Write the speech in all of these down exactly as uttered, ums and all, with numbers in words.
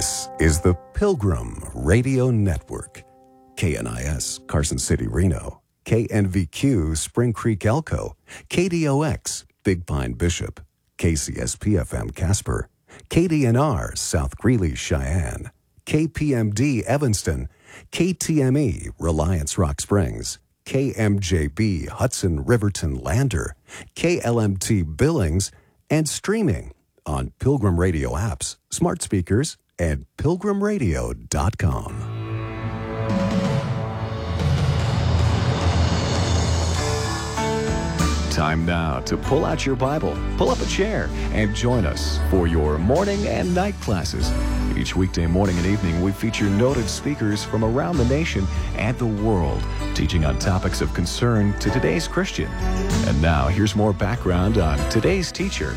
This is the Pilgrim Radio Network. K N I S, Carson City, Reno. K N V Q, Spring Creek, Elko. K D O X, Big Pine, Bishop. K C S P F M, Casper. K D N R, South Greeley, Cheyenne. K P M D, Evanston. K T M E, Reliance, Rock Springs. K M J B, Hudson, Riverton, Lander. K L M T, Billings. And streaming on Pilgrim Radio apps, smart speakers, and pilgrim radio dot com. Time now to pull out your Bible, pull up a chair, and join us for your morning and night classes. Each weekday morning and evening, we feature noted speakers from around the nation and the world, teaching on topics of concern to today's Christian. And now, here's more background on today's teacher.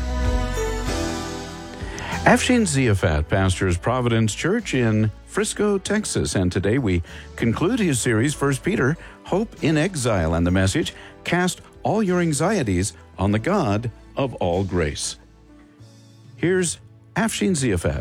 Afshin Ziafat pastors Providence Church in Frisco, Texas, and today we conclude his series, First Peter, Hope in Exile, and the message, Cast all your anxieties on the God of all grace. Here's Afshin Ziafat.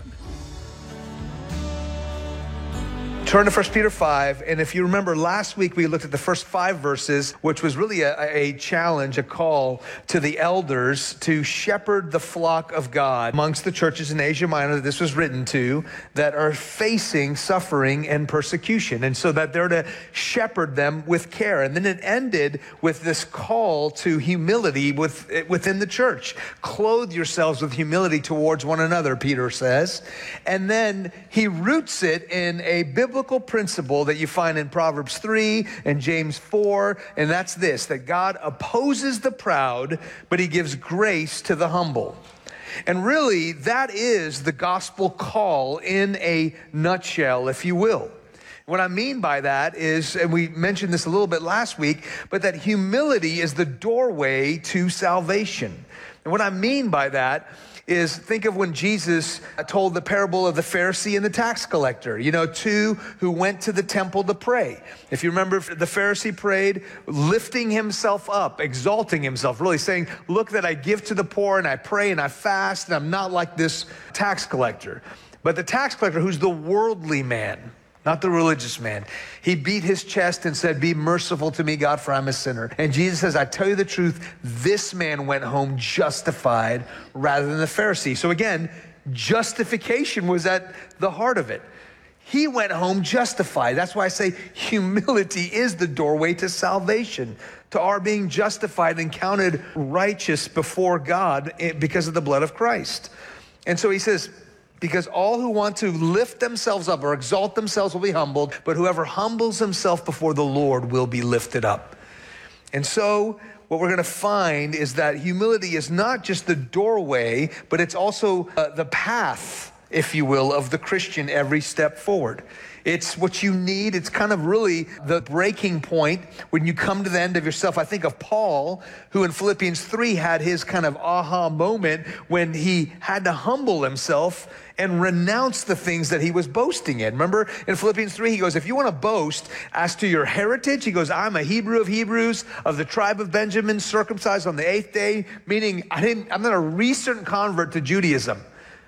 Turn to First Peter five, and if you remember last week we looked at the first five verses, which was really a, a challenge, a call to the elders to shepherd the flock of God amongst the churches in Asia Minor that this was written to, that are facing suffering and persecution, and so that they're to shepherd them with care. And then it ended with this call to humility with, within the church. Clothe yourselves with humility towards one another, Peter says. And then he roots it in a biblical biblical principle that you find in Proverbs three and James four, and that's this, that God opposes the proud, but he gives grace to the humble. And really, that is the gospel call in a nutshell, if you will. What I mean by that is, and we mentioned this a little bit last week, but that humility is the doorway to salvation. And what I mean by that is, think of when Jesus told the parable of the Pharisee and the tax collector, you know, two who went to the temple to pray. If you remember, the Pharisee prayed, lifting himself up, exalting himself, really saying, look that I give to the poor and I pray and I fast and I'm not like this tax collector. But the tax collector, who's the worldly man, not the religious man, he beat his chest and said, be merciful to me, God, for I'm a sinner. And Jesus says, I tell you the truth, this man went home justified rather than the Pharisee. So again, justification was at the heart of it. He went home justified. That's why I say humility is the doorway to salvation, to our being justified and counted righteous before God because of the blood of Christ. And so he says, because all who want to lift themselves up or exalt themselves will be humbled, but whoever humbles himself before the Lord will be lifted up. And so what we're going to find is that humility is not just the doorway, but it's also uh, the path, if you will, of the Christian every step forward. It's what you need. It's kind of really the breaking point when you come to the end of yourself. I think of Paul, who in Philippians three had his kind of aha moment when he had to humble himself and renounce the things that he was boasting in. Remember in Philippians three, he goes, if you want to boast as to your heritage, he goes, I'm a Hebrew of Hebrews, of the tribe of Benjamin, circumcised on the eighth day, meaning I didn't, I'm not a recent convert to Judaism.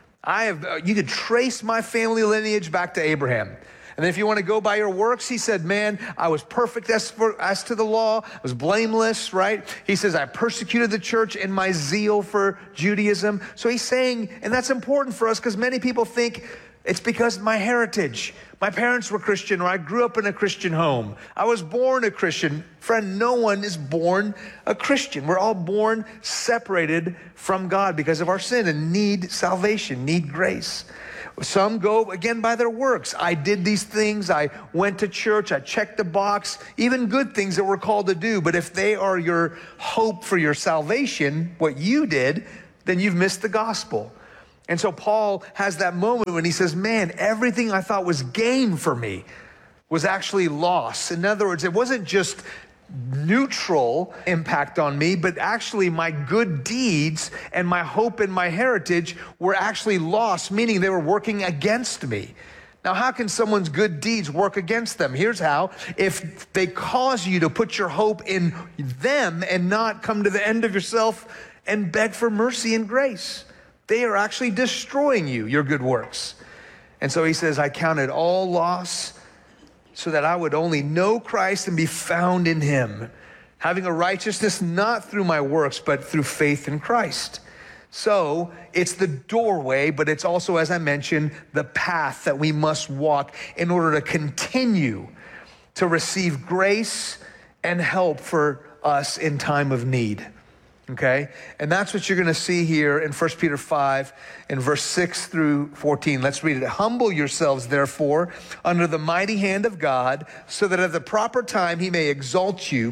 I have, you could trace my family lineage back to Abraham. And then if you want to go by your works, he said, man, I was perfect as, for, as to the law. I was blameless, right? He says, I persecuted the church in my zeal for Judaism. So he's saying, and that's important for us because many people think it's because of my heritage. My parents were Christian, or I grew up in a Christian home. I was born a Christian. Friend, no one is born a Christian. We're all born separated from God because of our sin and need salvation, need grace. Some go, again, by their works. I did these things. I went to church. I checked the box. Even good things that we're called to do. But if they are your hope for your salvation, what you did, then you've missed the gospel. And so Paul has that moment when he says, man, everything I thought was gain for me was actually loss. In other words, it wasn't just neutral impact on me, but actually my good deeds and my hope and my heritage were actually lost, meaning they were working against me. Now, how can someone's good deeds work against them? Here's how. If they cause you to put your hope in them and not come to the end of yourself and beg for mercy and grace, they are actually destroying you, your good works. And so he says, I counted all loss so that I would only know Christ and be found in him, having a righteousness not through my works, but through faith in Christ. So it's the doorway, but it's also, as I mentioned, the path that we must walk in order to continue to receive grace and help for us in time of need. Okay? And that's what you're going to see here in First Peter five in verse six through fourteen. Let's read it. Humble yourselves, therefore, under the mighty hand of God, so that at the proper time he may exalt you,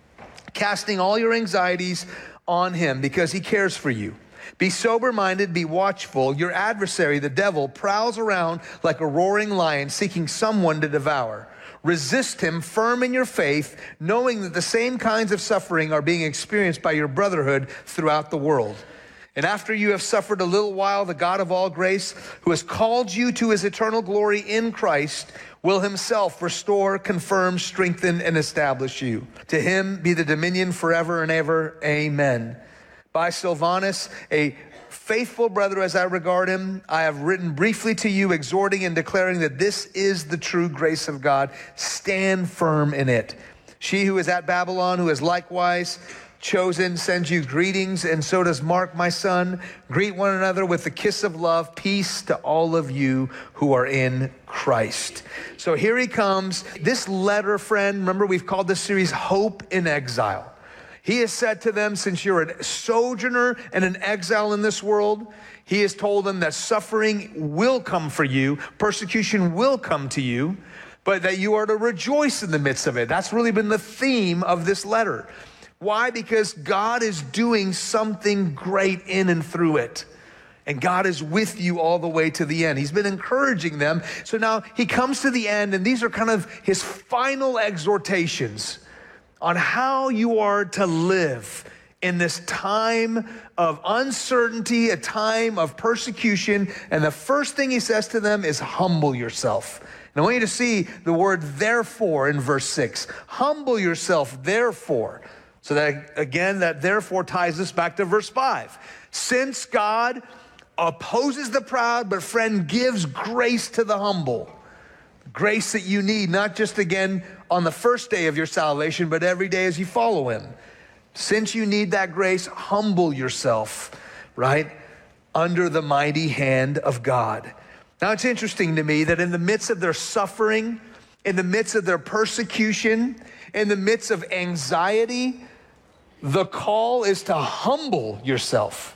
casting all your anxieties on him because he cares for you. Be sober-minded, be watchful. Your adversary, the devil, prowls around like a roaring lion seeking someone to devour. Resist him, firm in your faith, knowing that the same kinds of suffering are being experienced by your brotherhood throughout the world. And after you have suffered a little while, the God of all grace, who has called you to his eternal glory in Christ, will himself restore, confirm, strengthen, and establish you. To him be the dominion forever and ever. Amen. By Silvanus, a faithful brother as I regard him, I have written briefly to you, exhorting and declaring that this is the true grace of God. Stand firm in it. She who is at Babylon, who is likewise chosen, sends you greetings, and so does Mark, my son. Greet one another with the kiss of love. Peace to all of you who are in Christ. So here he comes. This letter, friend, remember we've called this series Hope in Exile. He has said to them, since you're a sojourner and an exile in this world, he has told them that suffering will come for you, persecution will come to you, but that you are to rejoice in the midst of it. That's really been the theme of this letter. Why? Because God is doing something great in and through it. And God is with you all the way to the end. He's been encouraging them. So now he comes to the end, and these are kind of his final exhortations on how you are to live in this time of uncertainty, a time of persecution. And the first thing he says to them is humble yourself. And I want you to see the word therefore in verse six. Humble yourself, therefore. So that, again, that therefore ties us back to verse five. Since God opposes the proud, but friend, gives grace to the humble. Grace that you need, not just again on the first day of your salvation, but every day as you follow him. Since you need that grace, humble yourself, right, under the mighty hand of God. Now, it's interesting to me that in the midst of their suffering, in the midst of their persecution, in the midst of anxiety, the call is to humble yourself.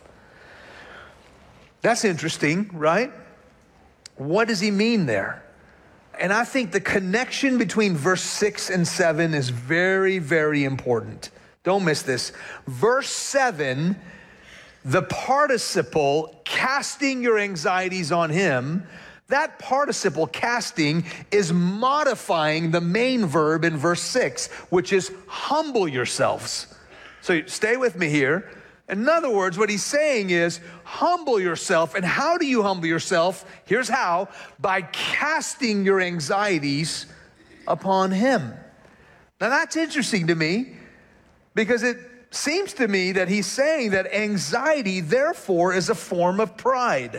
That's interesting, right? What does he mean there? And I think the connection between verse six and seven is very, very important. Don't miss this. Verse seven, the participle, casting your anxieties on him, that participle, casting, is modifying the main verb in verse six, which is humble yourselves. So stay with me here. In other words, what he's saying is humble yourself. And how do you humble yourself? Here's how: by casting your anxieties upon him. Now that's interesting to me, because it seems to me that he's saying that anxiety, therefore, is a form of pride.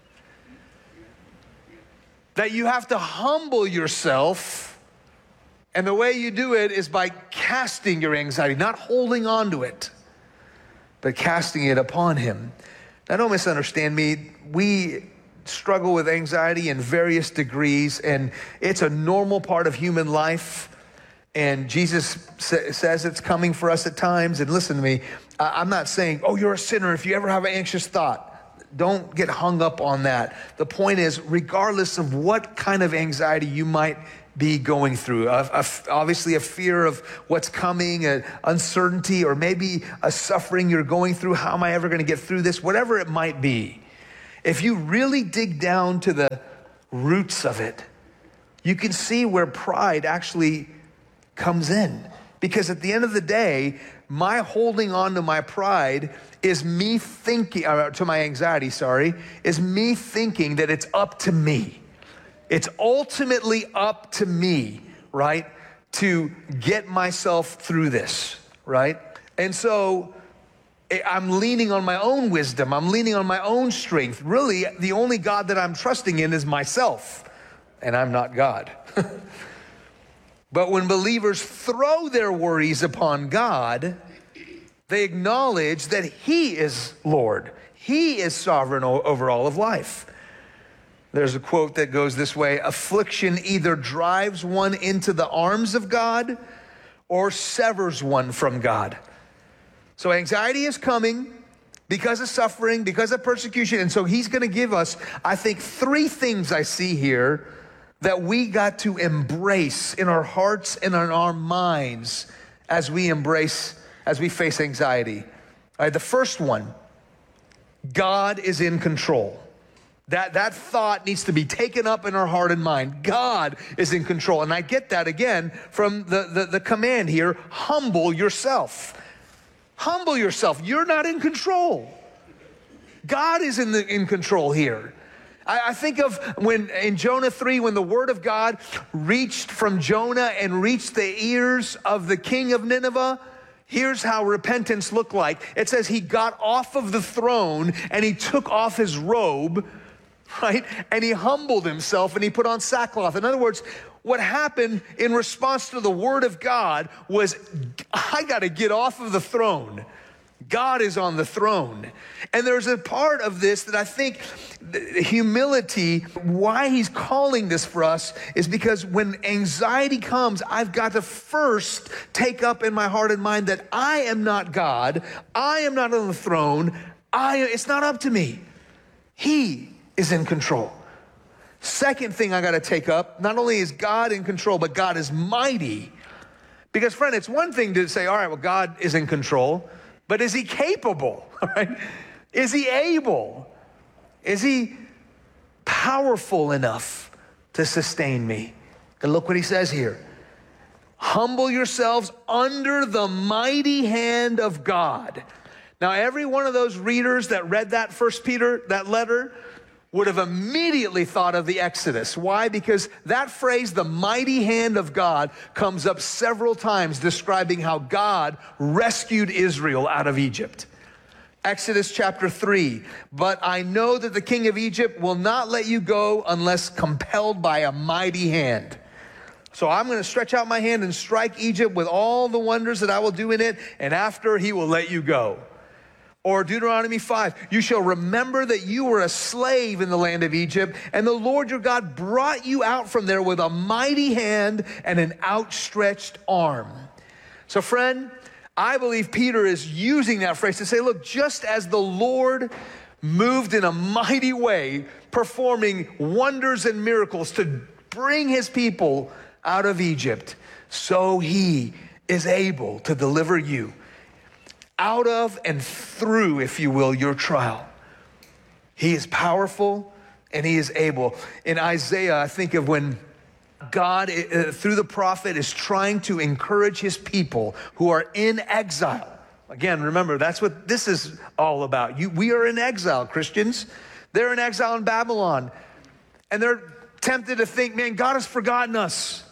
That you have to humble yourself, and the way you do it is by casting your anxiety, not holding on to it, but casting it upon him. Now, don't misunderstand me. We struggle with anxiety in various degrees, and it's a normal part of human life. And Jesus sa- says it's coming for us at times. And listen to me, I- I'm not saying, oh, you're a sinner if you ever have an anxious thought. Don't get hung up on that. The point is, regardless of what kind of anxiety you might be going through, a, a, obviously a fear of what's coming, an uncertainty, or maybe a suffering you're going through, how am I ever going to get through this? Whatever it might be, if you really dig down to the roots of it, you can see where pride actually comes in. Because at the end of the day, my holding on to my pride is me thinking, or to my anxiety, sorry, is me thinking that it's up to me. It's ultimately up to me, right, to get myself through this, right? And so I'm leaning on my own wisdom. I'm leaning on my own strength. Really, the only God that I'm trusting in is myself, and I'm not God. But when believers throw their worries upon God, they acknowledge that He is Lord. He is sovereign over all of life. There's a quote that goes this way: affliction either drives one into the arms of God or severs one from God. So anxiety is coming because of suffering, because of persecution. And so He's going to give us, I think, three things I see here that we got to embrace in our hearts and in our minds as we embrace, as we face anxiety. All right, the first one, God is in control. That, that thought needs to be taken up in our heart and mind. God is in control. And I get that again from the, the, the command here, humble yourself. Humble yourself. You're not in control. God is in, the, in control here. I, I think of when in Jonah three, when the word of God reached from Jonah and reached the ears of the king of Nineveh. Here's how repentance looked like. It says he got off of the throne and he took off his robe, right? And he humbled himself and he put on sackcloth. In other words, what happened in response to the word of God was, I got to get off of the throne. God is on the throne. And there's a part of this that I think humility, why He's calling this for us, is because when anxiety comes, I've got to first take up in my heart and mind that I am not God. I am not on the throne. I, it's not up to me. He is in control. Second thing I got to take up, not only is God in control, but God is mighty. Because, friend, it's one thing to say, all right, well, God is in control, but is He capable? All right? Is He able? Is He powerful enough to sustain me? And look what He says here. Humble yourselves under the mighty hand of God. Now, every one of those readers that read that First Peter, that letter, would have immediately thought of the Exodus. Why? Because that phrase, the mighty hand of God, comes up several times describing how God rescued Israel out of Egypt. Exodus chapter three, but I know that the king of Egypt will not let you go unless compelled by a mighty hand. So I'm going to stretch out my hand and strike Egypt with all the wonders that I will do in it, and after He will let you go. Or Deuteronomy five, you shall remember that you were a slave in the land of Egypt, and the Lord your God brought you out from there with a mighty hand and an outstretched arm. So friend, I believe Peter is using that phrase to say, look, just as the Lord moved in a mighty way, performing wonders and miracles to bring His people out of Egypt, so He is able to deliver you out of and through, if you will, your trial. He is powerful and He is able. In Isaiah, I think of when God, uh, through the prophet, is trying to encourage His people who are in exile. Again, remember, that's what this is all about. You, we are in exile, Christians. They're in exile in Babylon. And they're tempted to think, man, God has forgotten us.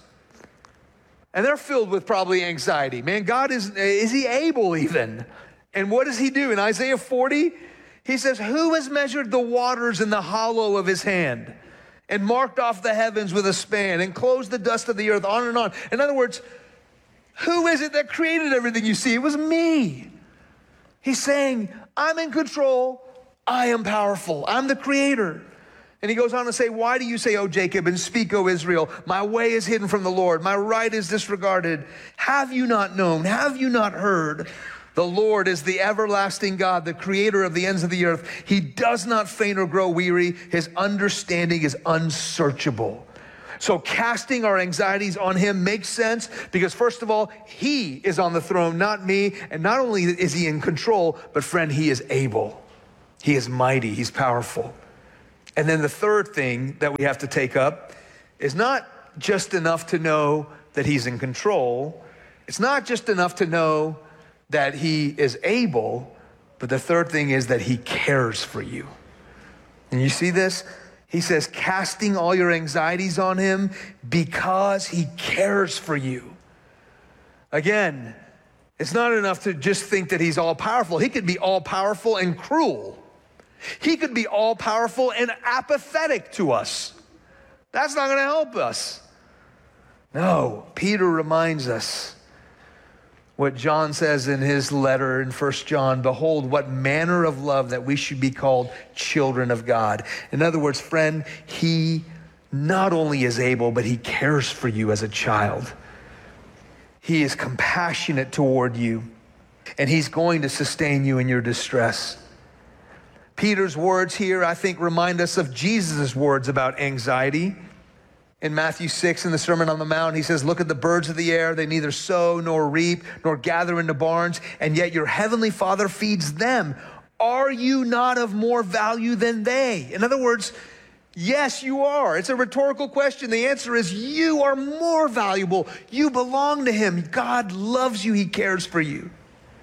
And they're filled with probably anxiety. Man, God is, is He able even? And what does He do? In Isaiah forty, He says, who has measured the waters in the hollow of His hand and marked off the heavens with a span and closed the dust of the earth, on and on. In other words, who is it that created everything you see? It was me. He's saying, I'm in control. I am powerful. I'm the creator. And He goes on to say, why do you say, O Jacob, and speak, O Israel, my way is hidden from the Lord, my right is disregarded? Have you not known? Have you not heard? The Lord is the everlasting God, the creator of the ends of the earth. He does not faint or grow weary. His understanding is unsearchable. So casting our anxieties on Him makes sense because, first of all, He is on the throne, not me. And not only is He in control, but friend, He is able. He is mighty. He's powerful. And then the third thing that we have to take up is not just enough to know that He's in control. It's not just enough to know that He is able, but the third thing is that He cares for you. And you see this? He says, casting all your anxieties on Him because He cares for you. Again, It's not enough to just think that he's all powerful. He could be all powerful and cruel. He could be all powerful and apathetic to us. That's not going to help us. No, Peter reminds us what John says in his letter in First John, behold, what manner of love that we should be called children of God. In other words, friend, he not only is able, but he cares for you as a child. He is compassionate toward you, and he's going to sustain you in your distress. Peter's words here, I think, remind us of Jesus' words about anxiety. In Matthew six, in the Sermon on the Mount, he says, look at the birds of the air. They neither sow nor reap nor gather into barns, and yet your heavenly Father feeds them. Are you not of more value than they? In other words, yes, you are. It's a rhetorical question. The answer is you are more valuable. You belong to him. God loves you. He cares for you.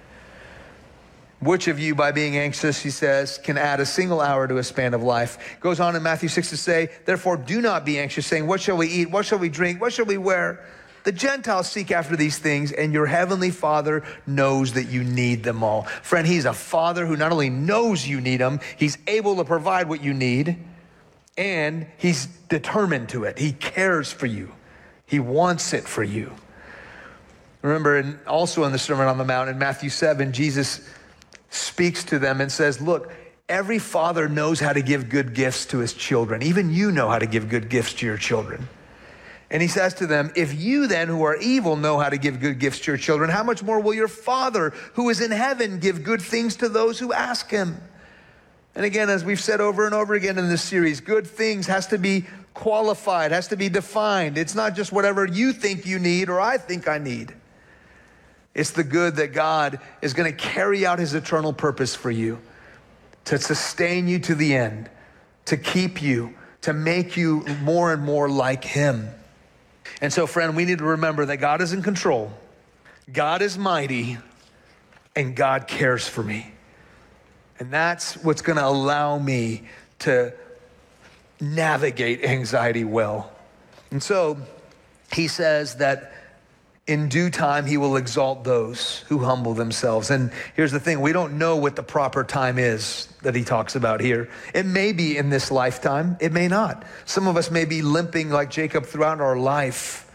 Which of you, by being anxious, he says, can add a single hour to a span of life? Goes on in Matthew six to say, therefore do not be anxious, saying, what shall we eat? What shall we drink? What shall we wear? The Gentiles seek after these things, and your heavenly Father knows that you need them all. Friend, he's a Father who not only knows you need them, he's able to provide what you need, and he's determined to it. He cares for you. He wants it for you. Remember, in, also in the Sermon on the Mount in Matthew seven, Jesus speaks to them and says, look, every father knows how to give good gifts to his children. Even you know how to give good gifts to your children. And he says to them, if you then who are evil know how to give good gifts to your children, how much more will your Father who is in heaven give good things to those who ask him? And again, as we've said over and over again in this series, good things has to be qualified, has to be defined. It's not just whatever you think you need or I think I need. It's the good that God is going to carry out his eternal purpose for you, to sustain you to the end, to keep you, to make you more and more like him. And so, friend, we need to remember that God is in control, God is mighty, and God cares for me. And that's what's going to allow me to navigate anxiety well. And so he says that in due time, he will exalt those who humble themselves. And here's the thing, we don't know what the proper time is that he talks about here. It may be in this lifetime, it may not. Some of us may be limping like Jacob throughout our life.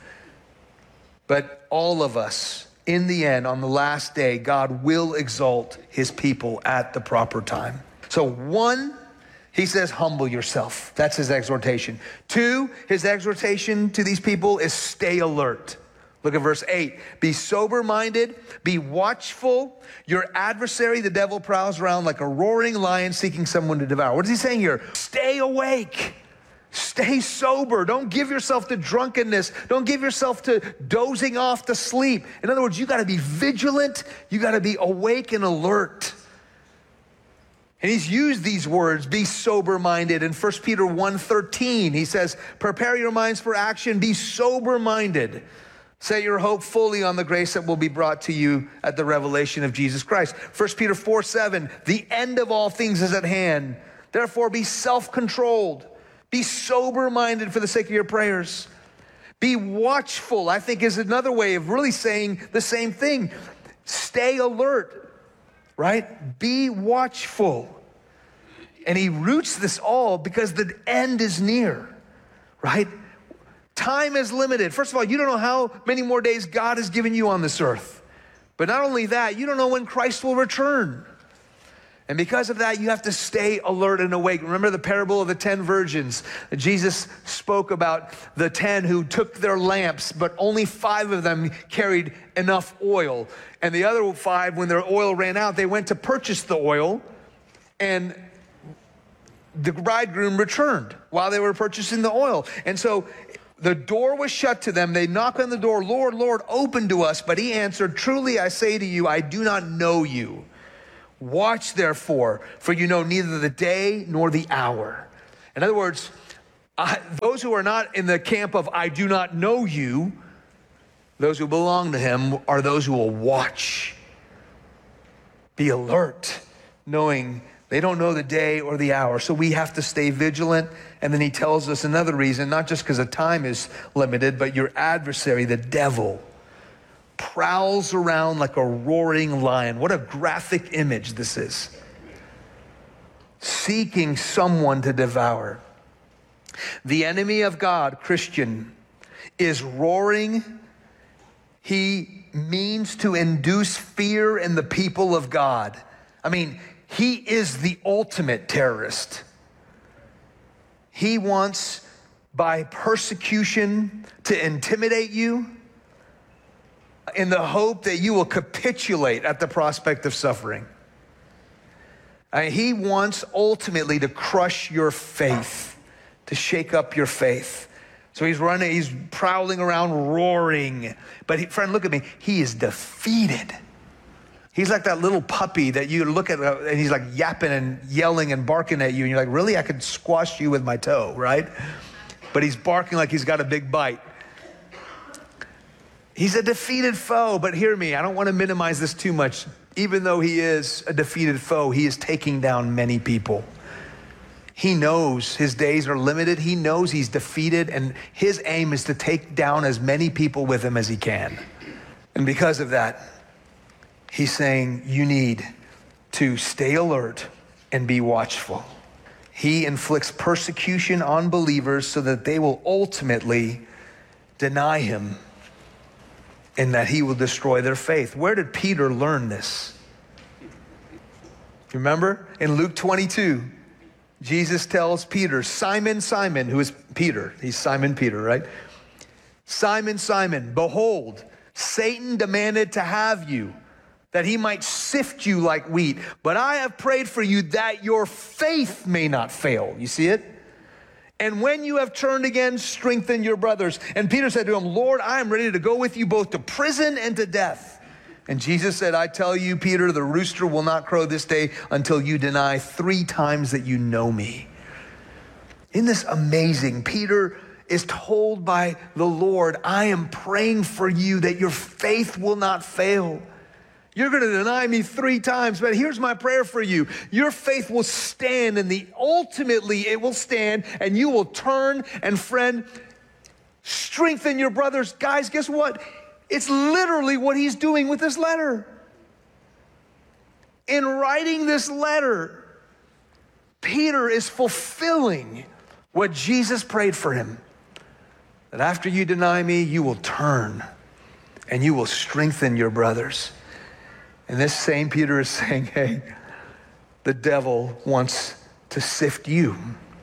But all of us, in the end, on the last day, God will exalt his people at the proper time. So one, he says, humble yourself. That's his exhortation. Two, his exhortation to these people is stay alert. Look at verse eight. Be sober-minded, be watchful. Your adversary, the devil, prowls around like a roaring lion seeking someone to devour. What is he saying here? Stay awake. Stay sober. Don't give yourself to drunkenness. Don't give yourself to dozing off to sleep. In other words, you got to be vigilant. You got to be awake and alert. And he's used these words, be sober-minded. In First Peter one thirteen, he says, prepare your minds for action. Be sober-minded. Set your hope fully on the grace that will be brought to you at the revelation of Jesus Christ. First Peter four seven, the end of all things is at hand. Therefore, be self-controlled. Be sober-minded for the sake of your prayers. Be watchful, I think, is another way of really saying the same thing. Stay alert, right? Be watchful. And he roots this all because the end is near, right? Time is limited. First of all, you don't know how many more days God has given you on this earth. But not only that, you don't know when Christ will return. And because of that, you have to stay alert and awake. Remember the parable of the ten virgins? Jesus spoke about the ten who took their lamps, but only five of them carried enough oil. And the other five, when their oil ran out, they went to purchase the oil, and the bridegroom returned while they were purchasing the oil. And so the door was shut to them. They knocked on the door, Lord, Lord, open to us. But he answered, truly I say to you, I do not know you. Watch therefore, for you know neither the day nor the hour. In other words, I, those who are not in the camp of I do not know you, those who belong to him are those who will watch. Be alert, knowing they don't know the day or the hour. So we have to stay vigilant. And then he tells us another reason, not just because the time is limited, but your adversary, the devil, prowls around like a roaring lion. What a graphic image this is. Seeking someone to devour. The enemy of God, Christian, is roaring. He means to induce fear in the people of God. I mean, he is the ultimate terrorist. He wants, by persecution, to intimidate you in the hope that you will capitulate at the prospect of suffering. And he wants ultimately to crush your faith, to shake up your faith. So he's running, he's prowling around, roaring. But he, friend, look at me. He is defeated. He's like that little puppy that you look at and he's like yapping and yelling and barking at you. And you're like, really? I could squash you with my toe, right? But he's barking like he's got a big bite. He's a defeated foe, but hear me, I don't want to minimize this too much. Even though he is a defeated foe, he is taking down many people. He knows his days are limited. He knows he's defeated, and his aim is to take down as many people with him as he can. And because of that, he's saying you need to stay alert and be watchful. He inflicts persecution on believers so that they will ultimately deny him and that he will destroy their faith. Where did Peter learn this? Remember in Luke twenty-two, Jesus tells Peter, Simon, Simon, who is Peter, he's Simon Peter, right? Simon, Simon, behold, Satan demanded to have you, that he might sift you like wheat. But I have prayed for you that your faith may not fail. You see it? And when you have turned again, strengthen your brothers. And Peter said to him, Lord, I am ready to go with you both to prison and to death. And Jesus said, I tell you, Peter, the rooster will not crow this day until you deny three times that you know me. Isn't this amazing? Peter is told by the Lord, I am praying for you that your faith will not fail. You're going to deny me three times, but here's my prayer for you. Your faith will stand, and the ultimately it will stand, and you will turn, and friend, strengthen your brothers. Guys, guess what? It's literally what he's doing with this letter. In writing this letter, Peter is fulfilling what Jesus prayed for him. That after you deny me, you will turn, and you will strengthen your brothers. And this same Peter is saying, hey, the devil wants to sift you.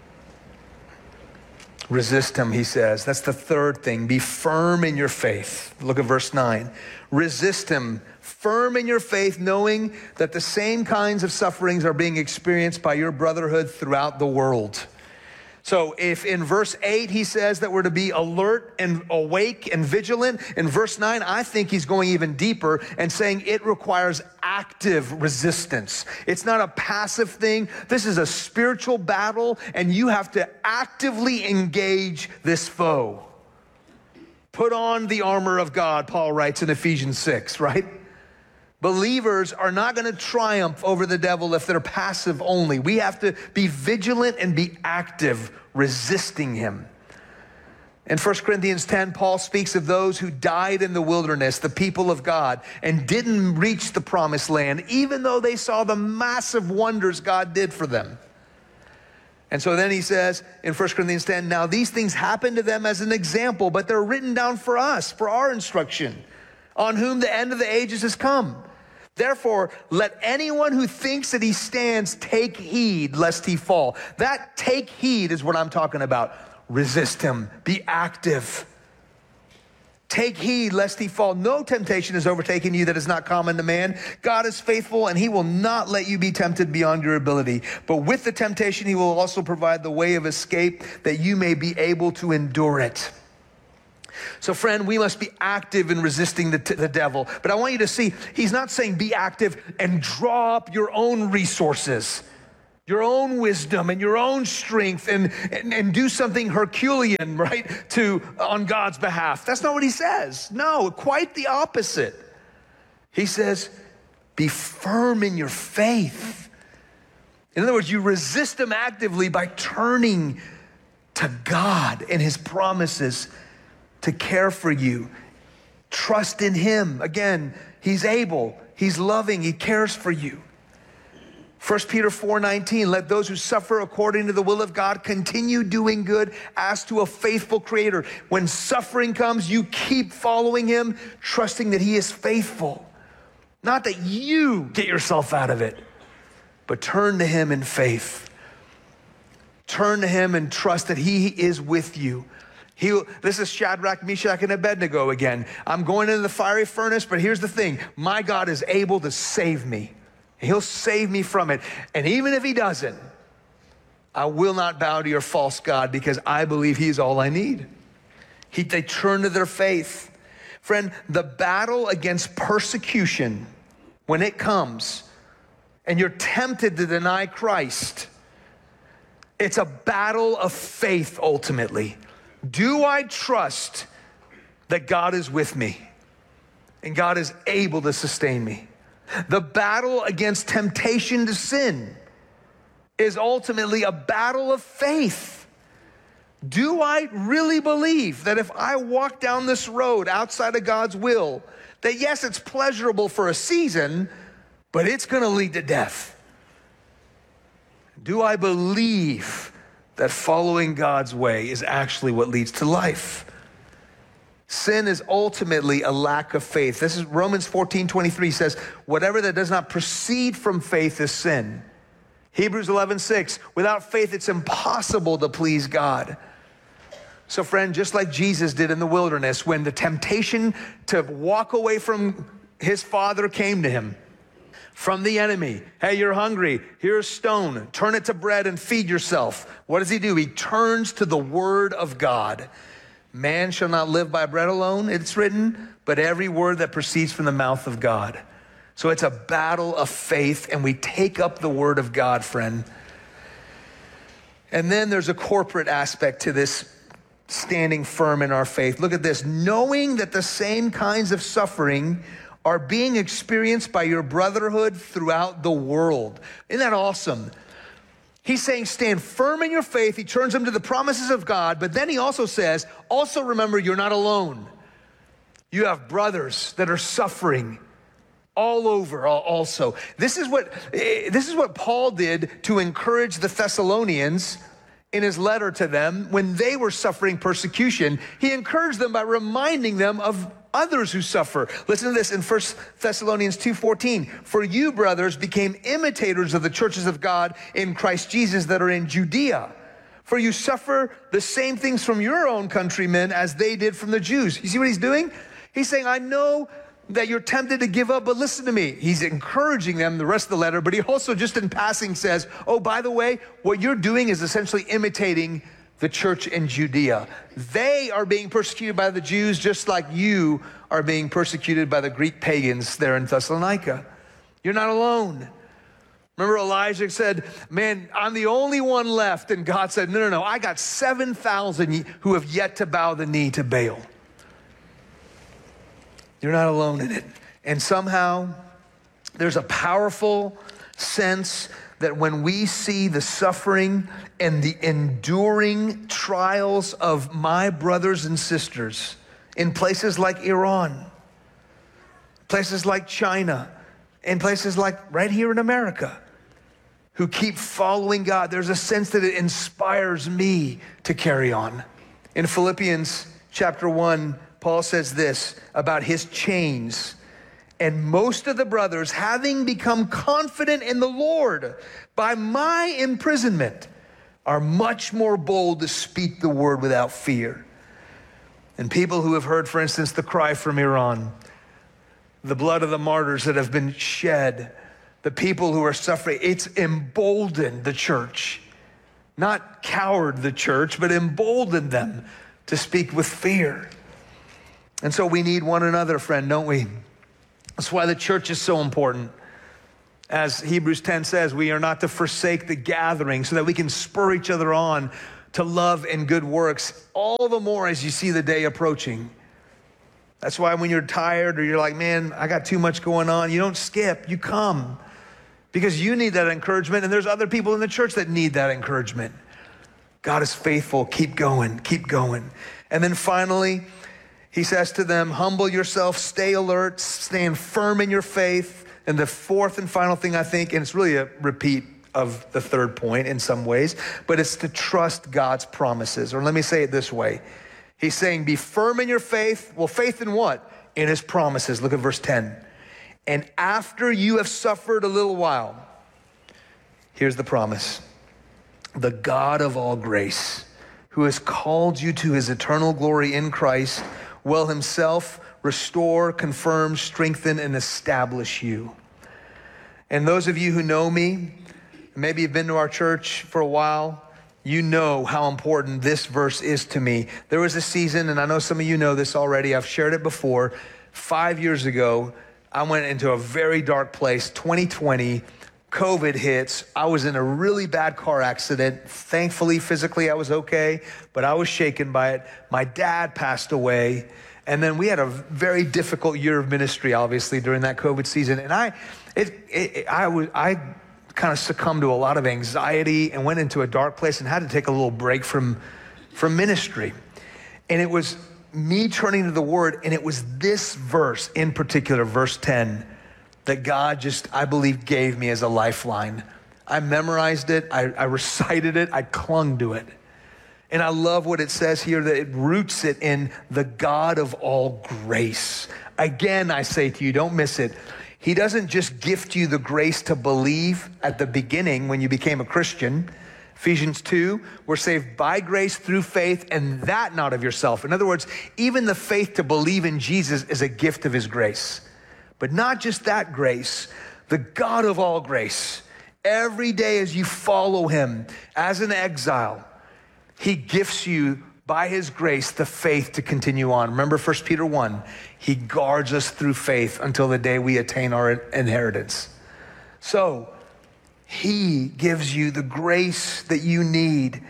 Resist him, he says. That's the third thing. Be firm in your faith. Look at verse nine. Resist him, firm in your faith, knowing that the same kinds of sufferings are being experienced by your brotherhood throughout the world. So if in verse eight he says that we're to be alert and awake and vigilant, in verse nine I think he's going even deeper and saying it requires active resistance. It's not a passive thing. This is a spiritual battle, and you have to actively engage this foe. Put on the armor of God, Paul writes in Ephesians six, right? Believers are not going to triumph over the devil if they're passive only. We have to be vigilant and be active, resisting him. In First Corinthians ten, Paul speaks of those who died in the wilderness, the people of God, and didn't reach the promised land, even though they saw the massive wonders God did for them. And so then he says in First Corinthians ten, now these things happened to them as an example, but they're written down for us, for our instruction, on whom the end of the ages has come. Therefore, let anyone who thinks that he stands take heed lest he fall. That take heed is what I'm talking about. Resist him. Be active. Take heed lest he fall. No temptation has overtaken you that is not common to man. God is faithful, and he will not let you be tempted beyond your ability. But with the temptation, he will also provide the way of escape that you may be able to endure it. So friend, we must be active in resisting the, t- the devil. But I want you to see, he's not saying be active and draw up your own resources, your own wisdom and your own strength and, and, and do something Herculean, right, to on God's behalf. That's not what he says. No, quite the opposite. He says, be firm in your faith. In other words, you resist him actively by turning to God and his promises to care for you Trust in him. Again, he's able, he's loving, he cares for you. First Peter four nineteen, let those who suffer according to the will of God continue doing good as to a faithful creator. When suffering comes, you keep following him, trusting that he is faithful. Not that you get yourself out of it, but turn to him in faith. Turn to him and trust that he is with you. He, this is Shadrach, Meshach, and Abednego again. I'm going into the fiery furnace, but here's the thing. My God is able to save me. He'll save me from it. And even if he doesn't, I will not bow to your false God because I believe he is all I need. He, they turn to their faith. Friend, the battle against persecution, when it comes and you're tempted to deny Christ, it's a battle of faith ultimately. Do I trust that God is with me and God is able to sustain me? The battle against temptation to sin is ultimately a battle of faith. Do I really believe that if I walk down this road outside of God's will, that yes, it's pleasurable for a season, but it's going to lead to death? Do I believe that following God's way is actually what leads to life? Sin is ultimately a lack of faith. This is Romans fourteen twenty-three says, whatever that does not proceed from faith is sin. Hebrews eleven six, without faith it's impossible to please God. So friend, just like Jesus did in the wilderness, when the temptation to walk away from his Father came to him, from the enemy. Hey, you're hungry. Here's a stone. Turn it to bread and feed yourself. What does he do? He turns to the word of God. Man shall not live by bread alone, it's written, but every word that proceeds from the mouth of God. So it's a battle of faith, and we take up the word of God, friend. And then there's a corporate aspect to this standing firm in our faith. Look at this. Knowing that the same kinds of suffering are being experienced by your brotherhood throughout the world. Isn't that awesome? He's saying stand firm in your faith. He turns them to the promises of God, but then he also says, also remember you're not alone. You have brothers that are suffering all over also. This is what, this is what Paul did to encourage the Thessalonians in his letter to them when they were suffering persecution. He encouraged them by reminding them of others who suffer. Listen to this in First Thessalonians two fourteen. For you, brothers, became imitators of the churches of God in Christ Jesus that are in Judea. For you suffer the same things from your own countrymen as they did from the Jews. You see what he's doing? He's saying, I know that you're tempted to give up, but listen to me. He's encouraging them the rest of the letter, but he also just in passing says, oh, by the way, what you're doing is essentially imitating the church in Judea. They are being persecuted by the Jews just like you are being persecuted by the Greek pagans there in Thessalonica. You're not alone. Remember Elijah said, man, I'm the only one left. And God said, no, no, no, I got seven thousand who have yet to bow the knee to Baal. You're not alone in it. And somehow there's a powerful sense that when we see the suffering and the enduring trials of my brothers and sisters in places like Iran, places like China, and places like right here in America, who keep following God, there's a sense that it inspires me to carry on. In Philippians chapter one, Paul says this about his chains. And most of the brothers, having become confident in the Lord by my imprisonment, are much more bold to speak the word without fear. And people who have heard, for instance, the cry from Iran, the blood of the martyrs that have been shed, the people who are suffering, it's emboldened the church. Not cowered the church, but emboldened them to speak with fear. And so we need one another, friend, don't we? That's why the church is so important. As Hebrews ten says, we are not to forsake the gathering so that we can spur each other on to love and good works, all the more as you see the day approaching. That's why when you're tired or you're like, man, I got too much going on, you don't skip, you come. Because you need that encouragement, and there's other people in the church that need that encouragement. God is faithful. Keep going, keep going. And then finally, He says to them, humble yourself, stay alert, stand firm in your faith. And the fourth and final thing, I think, and it's really a repeat of the third point in some ways, but it's to trust God's promises. Or let me say it this way. He's saying, be firm in your faith. Well, faith in what? In his promises. Look at verse ten. And after you have suffered a little while, here's the promise. The God of all grace, who has called you to his eternal glory in Christ, will himself restore, confirm, strengthen, and establish you. And those of you who know me, maybe you've been to our church for a while, you know how important this verse is to me. There was a season, and I know some of you know this already, I've shared it before, five years ago, I went into a very dark place, twenty twenty, COVID hits. I was in a really bad car accident. Thankfully, physically, I was okay, but I was shaken by it. My dad passed away. And then we had a very difficult year of ministry, obviously, during that COVID season. And I, it, it, I was, I kind of succumbed to a lot of anxiety and went into a dark place and had to take a little break from, from ministry. And it was me turning to the Word, and it was this verse in particular, verse ten, that God just, I believe, gave me as a lifeline. I memorized it, I, I recited it, I clung to it. And I love what it says here, that it roots it in the God of all grace. Again, I say to you, don't miss it. He doesn't just gift you the grace to believe at the beginning when you became a Christian. Ephesians two, we're saved by grace through faith, and that not of yourself. In other words, even the faith to believe in Jesus is a gift of his grace. But not just that grace, the God of all grace. Every day as you follow him as an exile, he gifts you by his grace the faith to continue on. Remember First Peter one, he guards us through faith until the day we attain our inheritance. So he gives you the grace that you need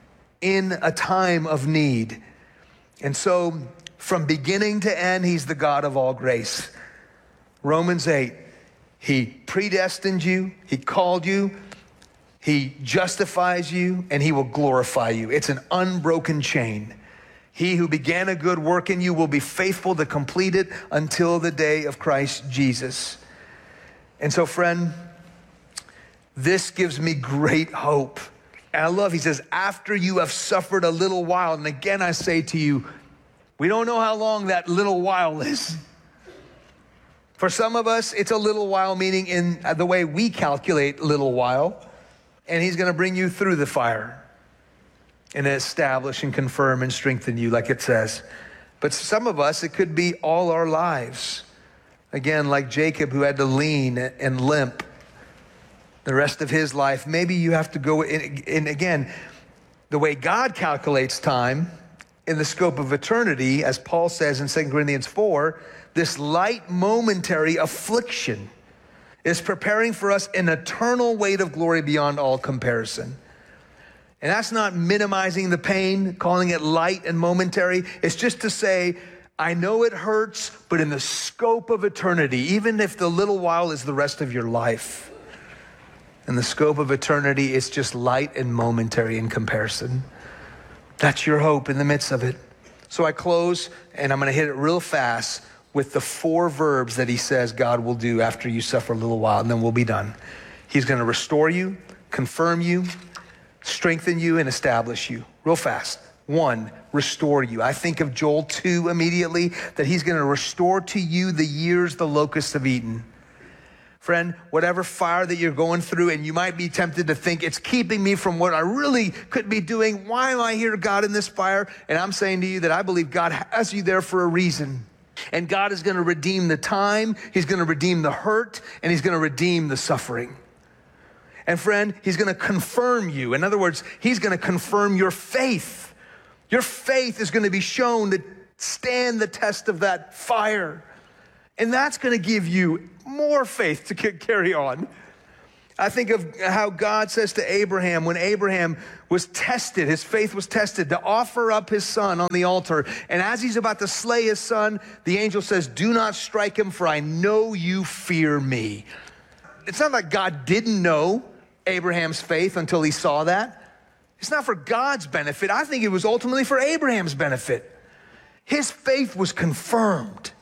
in a time of need. And so from beginning to end, he's the God of all grace. Romans eight, he predestined you, he called you, he justifies you, and he will glorify you. It's an unbroken chain. He who began a good work in you will be faithful to complete it until the day of Christ Jesus. And so, friend, this gives me great hope. And I love, he says, after you have suffered a little while, and again I say to you, we don't know how long that little while is. For some of us, it's a little while, meaning in the way we calculate little while, and he's gonna bring you through the fire and establish and confirm and strengthen you, like it says. But some of us, it could be all our lives. Again, like Jacob, who had to lean and limp the rest of his life. Maybe you have to go in, and again, the way God calculates time in the scope of eternity, as Paul says in Second Corinthians four, this light momentary affliction is preparing for us an eternal weight of glory beyond all comparison. And that's not minimizing the pain, calling it light and momentary. It's just to say, I know it hurts, but in the scope of eternity, even if the little while is the rest of your life, in the scope of eternity, it's just light and momentary in comparison. That's your hope in the midst of it. So I close, and I'm gonna hit it real fast with the four verbs that he says God will do after you suffer a little while, and then we'll be done. He's gonna restore you, confirm you, strengthen you, and establish you. Real fast. One, restore you. I think of Joel two immediately, that he's gonna restore to you the years the locusts have eaten. Friend, whatever fire that you're going through, and you might be tempted to think it's keeping me from what I really could be doing. Why am I here, God, in this fire? And I'm saying to you that I believe God has you there for a reason. And God is gonna redeem the time, he's gonna redeem the hurt, and he's gonna redeem the suffering. And friend, he's gonna confirm you. In other words, he's gonna confirm your faith. Your faith is gonna be shown to stand the test of that fire. And that's gonna give you more faith to carry on. I think of how God says to Abraham, when Abraham was tested, his faith was tested, to offer up his son on the altar. And as he's about to slay his son, the angel says, do not strike him, for I know you fear me. It's not like God didn't know Abraham's faith until he saw that. It's not for God's benefit. I think it was ultimately for Abraham's benefit. His faith was confirmed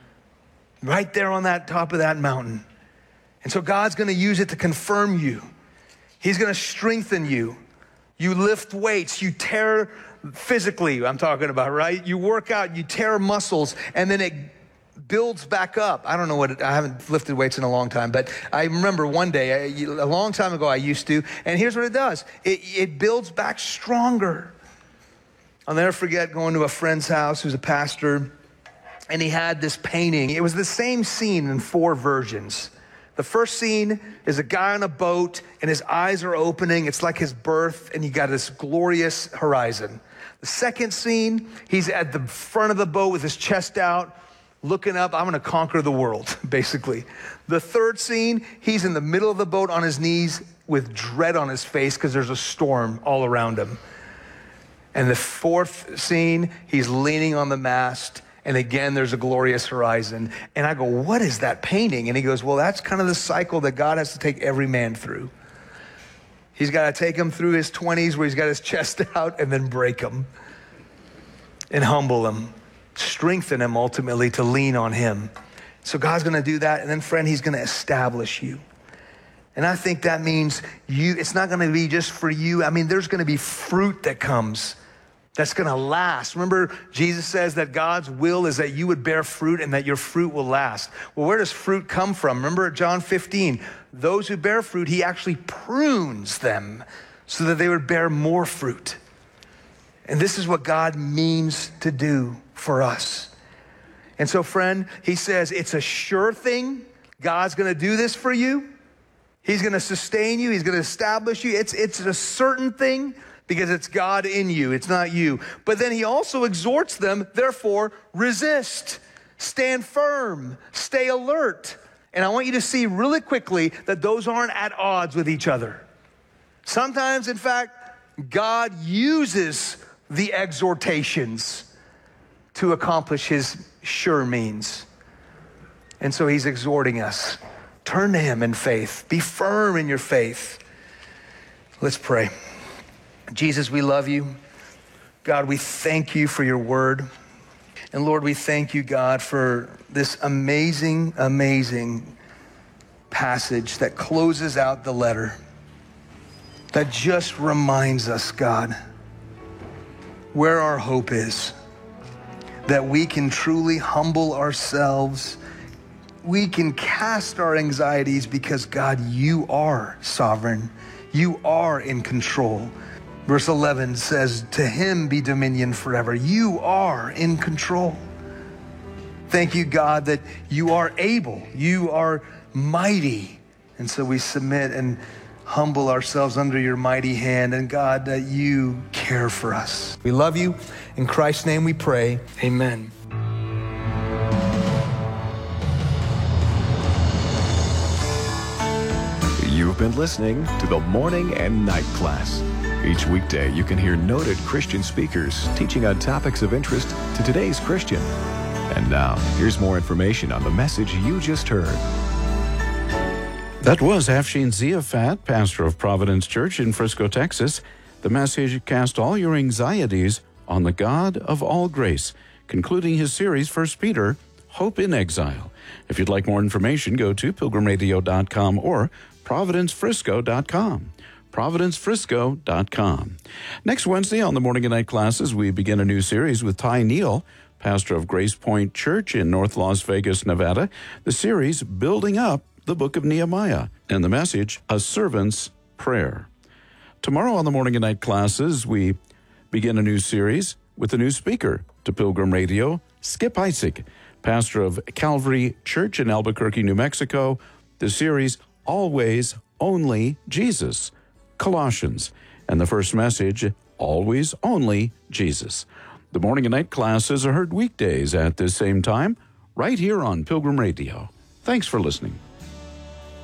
right there on that top of that mountain. And so God's going to use it to confirm you. He's going to strengthen you. You lift weights, you tear physically, I'm talking about, right? You work out, you tear muscles, and then it builds back up. I don't know what, it, I haven't lifted weights in a long time, but I remember one day, a long time ago I used to, and here's what it does. It, it builds back stronger. I'll never forget going to a friend's house who's a pastor, and he had this painting. It was the same scene in four versions. The first scene is a guy on a boat, and his eyes are opening. It's like his birth, and you got this glorious horizon. The second scene, he's at the front of the boat with his chest out, looking up. I'm going to conquer the world, basically. The third scene, he's in the middle of the boat on his knees with dread on his face because there's a storm all around him. And the fourth scene, he's leaning on the mast, and again, there's a glorious horizon. And I go, what is that painting? And he goes, well, that's kind of the cycle that God has to take every man through. He's got to take him through his twenties where he's got his chest out and then break him and humble him, strengthen him ultimately to lean on him. So God's going to do that. And then, friend, he's going to establish you. And I think that means you. It's not going to be just for you. I mean, there's going to be fruit that comes that's going to last. Remember, Jesus says that God's will is that you would bear fruit and that your fruit will last. Well, where does fruit come from? Remember John fifteen, those who bear fruit, he actually prunes them so that they would bear more fruit. And this is what God means to do for us. And so, friend, he says it's a sure thing. God's going to do this for you. He's going to sustain you. He's going to establish you. It's, it's a certain thing, because it's God in you, it's not you. But then he also exhorts them, therefore, resist, stand firm, stay alert. And I want you to see really quickly that those aren't at odds with each other. Sometimes, in fact, God uses the exhortations to accomplish his sure means. And so he's exhorting us. Turn to him in faith. Be firm in your faith. Let's pray. Jesus, we love you. God, we thank you for your word. And Lord, we thank you, God, for this amazing, amazing passage that closes out the letter, that just reminds us, God, where our hope is, that we can truly humble ourselves. We can cast our anxieties because, God, you are sovereign. You are in control. Verse eleven says, to him be dominion forever. You are in control. Thank you, God, that you are able. You are mighty. And so we submit and humble ourselves under your mighty hand. And God, that you care for us. We love you. In Christ's name we pray. Amen. You've been listening to the Morning and Night Class. Each weekday, you can hear noted Christian speakers teaching on topics of interest to today's Christian. And now, here's more information on the message you just heard. That was Afshin Ziafat, pastor of Providence Church in Frisco, Texas. The message, Cast All Your Anxieties on the God of All Grace, concluding his series, First Peter, Hope in Exile. If you'd like more information, go to pilgrim radio dot com or providence frisco dot com. providence frisco dot com. Next Wednesday on the Morning and Night Classes, we begin a new series with Ty Neal, pastor of Grace Point Church in North Las Vegas, Nevada. The series, Building Up the Book of Nehemiah, and the message, A Servant's Prayer. Tomorrow on the Morning and Night Classes, we begin a new series with a new speaker to Pilgrim Radio, Skip Heitzig, pastor of Calvary Church in Albuquerque, New Mexico. The series, Always Only Jesus, Colossians, and the first message, Always Only Jesus. The Morning and Night Classes are heard weekdays at this same time, right here on Pilgrim Radio. Thanks for listening.